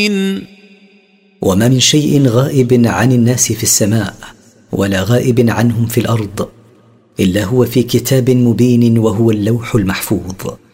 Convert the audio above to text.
وما من شيء غائب عن الناس في السماء ولا غائب عنهم في الأرض إلا هو في كتاب مبين وهو اللوح المحفوظ.